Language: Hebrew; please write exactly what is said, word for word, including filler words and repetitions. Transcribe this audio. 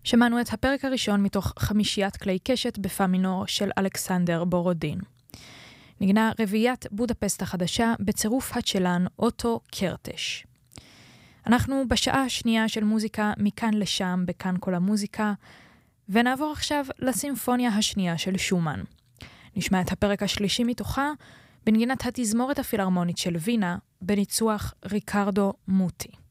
שמענו את הפרק הראשון מתוך חמישיית כלי קשת בפא מינור של אלכסנדר בורודין. נגנה רביעיית בודפסט החדשה בצירוף הצ'לן אוטו קרטש. אנחנו בשעה השנייה של מוזיקה מכאן לשם בכאן כל המוזיקה, ונעבור עכשיו לסימפוניה השנייה של שומן. נשמע את הפרק השלישי מתוכה בנגינת התזמורת הפילהרמונית של וינה בניצוח ריקרדו מוטי.